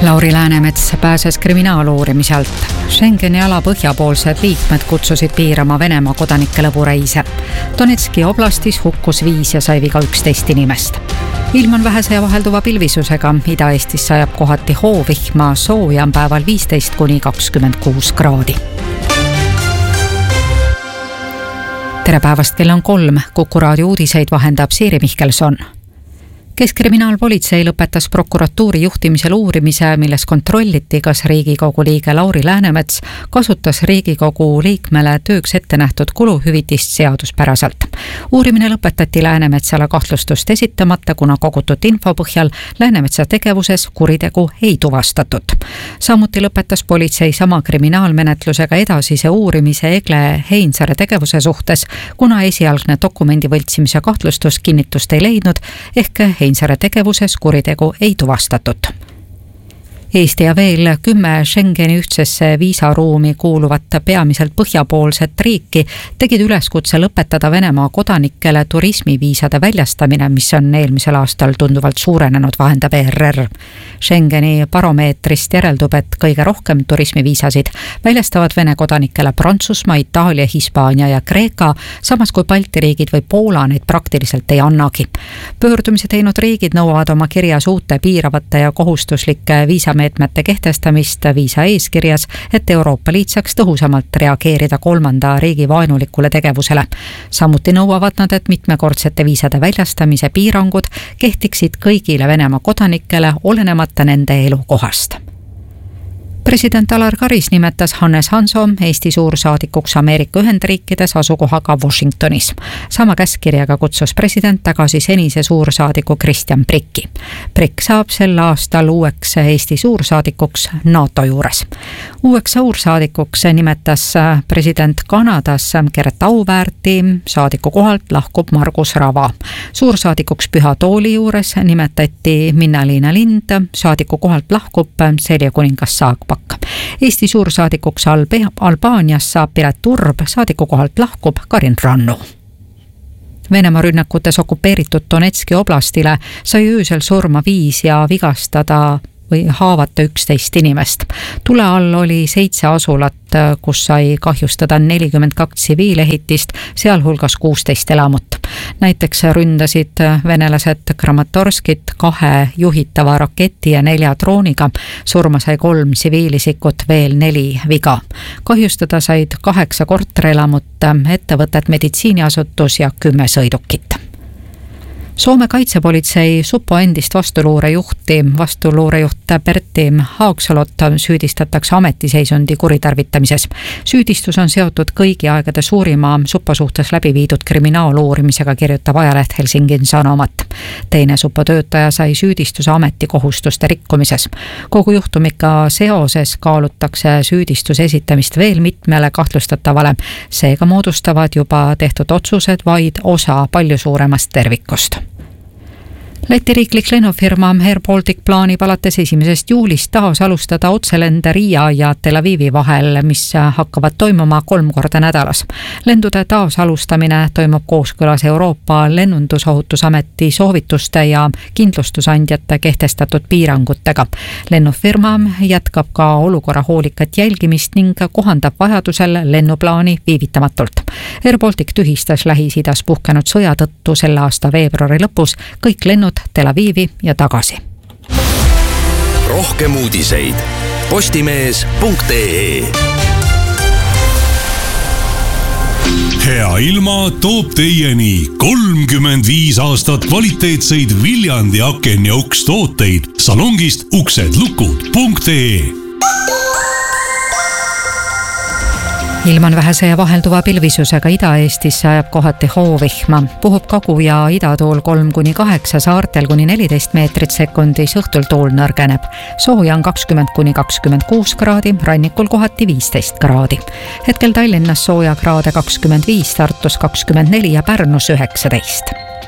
Lauri Läänemets pääses kriminaaluurimise alt. Schengeni ala põhjapoolsed liikmed kutsusid piirama Venemaa kodanike lõbureise. Donetski oblastis hukkus 5 ja sai viga 11 inimest. Ilm on vähese ja vahelduva pilvisusega. Ida-Eestis sajab kohati hoovihma, sooja on päeval 15–26 kraadi. Tere päevast, kell on 3. Kuku raadio uudiseid vahendab Siiri Mihkelson. Keskkriminaalpolitsei lõpetas prokuratuuri juhtimisel uurimise, milles kontrolliti, kas Riigikogu liige Lauri Läänemets kasutas Riigikogu liikmele tööks ette nähtud kuluhüvitist seaduspäraselt. Uurimine lõpetati Läänemetsale kahtlustust esitamata, kuna kogutud info põhjal Läänemetsa tegevuses kuritegu ei tuvastatud. Samuti lõpetas politsei sama kriminaalmenetlusega edasise uurimise Egle Heinsaare tegevuse suhtes, kuna esialgne dokumendi võltsimise kahtlustus kinnitust ei leidnud, ehk Heinsaare tegevuses kuritegu ei tuvastatud. Eesti ja veel 10 Schengeni ühtsesse viisaruumi kuuluvat peamiselt põhjapoolset riiki tegid üleskutse lõpetada Venemaa kodanikele turismiviisade väljastamine, mis on eelmisel aastal tunduvalt suurenenud, vahendab ERR. Schengeni baromeetrist järeldub, et kõige rohkem turismiviisasid väljastavad Vene kodanikele Prantsusmaa, Itaalia, Hispaania ja Kreeka, samas kui Balti riigid või Poola neid praktiliselt ei annagi. Pöördumise teinud riigid nõuavad oma kirjas uute piiravate ja kohustuslike viisameetmete kehtestamist viisa eeskirjas, et Euroopa Liit saaks tõhusamalt reageerida kolmanda riigi vaenulikule tegevusele. Samuti nõuavad nad, et mitmekordsete viisade väljastamise piirangud kehtiksid kõigile Venemaa kodanikele, olenemata nende elukohast. President Alar Karis nimetas Hannes Hanso Eesti suursaadikuks Ameerika Ühendriikides asukohaga Washingtonis. Sama käskkirjaga kutsus president tagasi senise suursaadiku Kristjan Pricki. Prick saab sel aastal uueks Eesti suursaadikuks NATO juures. Uueks suursaadikuks nimetas president Kanadas Gert Auväärti, saadiku kohalt lahkub Margus Rava. Suursaadikuks Püha Tooli juures nimetati Minna-Liina Lind, saadiku kohalt lahkub Selja kuningas Saagpak. Eesti suursaadikuks Albaanias saab Piret Urb, saadiku kohalt lahkub Karin Rannu. Venemaa rünnakutes okupeeritud Donetski oblastile sai öösel surma 5 ja vigastada või haavata 11 inimest. Tule all oli 7 asulat, kus sai kahjustada 42 tsiviilehitist, sealhulgas 16 elamut. Näiteks ründasid venelased Kramatorskit 2 juhitava raketi ja 4 drooniga. Surma sai 3 tsiviilisikut, veel 4 viga. Kahjustada said 8 korterelamut, ettevõtet, meditsiiniasutus ja 10 sõidukit. Soome kaitsepolitsei Supo endist vastuluurejuht Pertti Haagsalot süüdistatakse ametiseisundi kuritarvitamises. Süüdistus on seotud kõigi aegade suurima Supo suhtes läbi viidud kriminaaluurimisega, kirjutab ajaleht Helsingin Sanomat. Teine Supo töötaja sai süüdistuse ametikohustuste rikkumises. Kogu juhtumiga seoses kaalutakse süüdistuse esitamist veel mitmele kahtlustatavale. Seega moodustavad juba tehtud otsused vaid osa palju suuremast tervikust. Läti riiklik lennufirma Air Baltic plaanib alates 1. juulist taas alustada otselende Riia ja Tel Avivi vahel, mis hakkavad toimuma 3 korda nädalas. Lendude taas alustamine toimub kooskõlas Euroopa Lennundusohutusameti soovituste ja kindlustusandjate kehtestatud piirangutega. Lennufirma jätkab ka olukorra hoolikat jälgimist ning kohandab vajadusel lennuplaani viivitamatult. Air Baltic tühistas Lähis-Idas puhkenud sõja tõttu selle aasta veebruari lõpus kõik lennud Tel Avivi ja tagasi. Rohkem uudiseid postimees.ee. Hea ilma toob teieni 35 aastat kvaliteetseid Viljandi aken ja uks tooteid salongist uksedlukud.ee. Ilm on vähese ja vahelduva pilvisusega, Ida-Eestis sajab kohati hoovihma. Puhub kagu- ja idatuul 3–8, saartel kuni 14 meetrit sekundis, õhtul tuul nõrgeneb. Sooja on 20–26 kraadi, rannikul kohati 15 kraadi. Hetkel Tallinnas sooja kraade 25, Tartus 24 ja Pärnus 19.